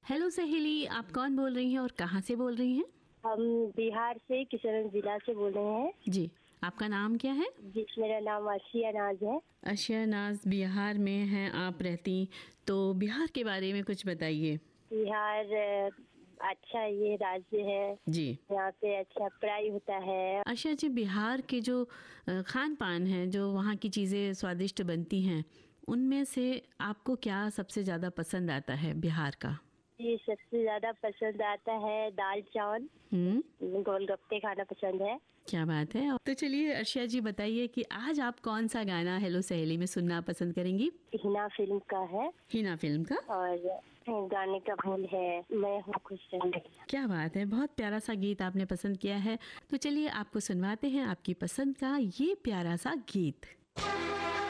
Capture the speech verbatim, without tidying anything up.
Hello सहेली, आप कौन बोल रही हैं और कहाँ से बोल रही हैं? हम बिहार से किशनगंज जिला से बोल रहे हैं। जी, आपका नाम क्या है? जी, मेरा नाम आशिया नाज है। आशिया नाज, बिहार में हैं आप रहती, तो बिहार के बारे में कुछ बताइए। बिहार अ, अच्छा ये राज्य है। जी। यहाँ पे अच्छा पढ़ाई होता है। आशिया जी, बिहार के जो अ, खान पान है, जो वहाँ की चीज़ें स्वादिष्ट बनती हैं, उनमें से आपको क्या सबसे ज़्यादा पसंद आता है बिहार का? ये सबसे ज्यादा पसंद आता है दाल चावल, हम्म, गोलगप्पे खाना पसंद है। क्या बात है। तो चलिए आशिया जी, बताइए कि आज आप कौन सा गाना हेलो सहेली में सुनना पसंद करेंगी? हिना फिल्म का है हिना फिल्म का। और गाने का बोल है मैं हूँ खुश जिंदगी। क्या बात है, बहुत प्यारा सा गीत आपने पसंद किया है। तो चलिए आपको सुनवाते हैं आपकी पसंद का ये प्यारा सा गीत।